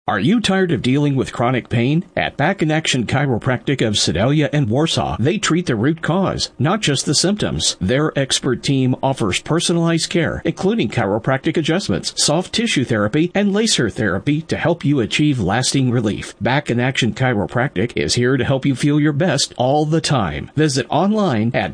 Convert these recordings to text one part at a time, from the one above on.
Are you tired of dealing with chronic pain? At Back in Action Chiropractic of Sedalia and Warsaw, they treat the root cause, not just the symptoms. Their expert team offers personalized care, including chiropractic adjustments, soft tissue therapy, and laser therapy to help you achieve lasting relief. Back in Action Chiropractic is here to help you feel your best all the time. Visit online at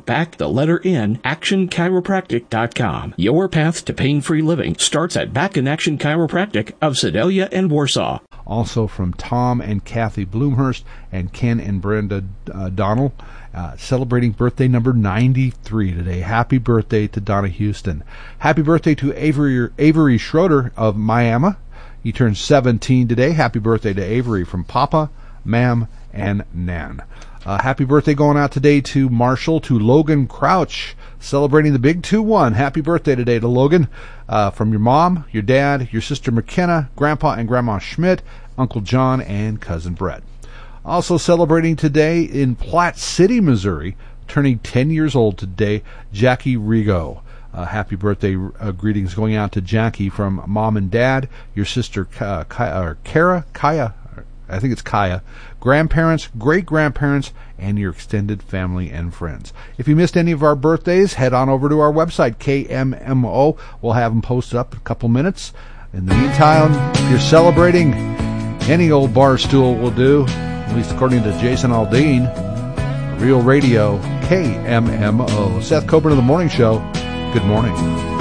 actionchiropractic.com. Your path to pain-free living starts at Back in Action Chiropractic of Sedalia and Warsaw. Also from Tom and Kathy Bloomhurst and Ken and Brenda Donnell, celebrating birthday number 93 today. Happy birthday to Donna Houston. Happy birthday to Avery Schroeder of Miami. He turns 17 today. Happy birthday to Avery from Papa, Mam, and Nan. Happy birthday going out today to Marshall, to Logan Crouch, celebrating the big 2-1. Happy birthday today to Logan, from your mom, your dad, your sister McKenna, Grandpa and Grandma Schmidt, Uncle John, and Cousin Brett. Also celebrating today in Platte City, Missouri, turning 10 years old today, Jackie Rigo. Happy birthday greetings going out to Jackie from Mom and Dad, your sister Kaya, I think it's Kaya, grandparents, great-grandparents, and your extended family and friends. If you missed any of our birthdays, head on over to our website, KMMO. We'll have them posted up in a couple minutes. In the meantime, if you're celebrating, any old bar stool will do, at least according to Jason Aldean. Real Radio, KMMO. Seth Coburn of The Morning Show. Good morning.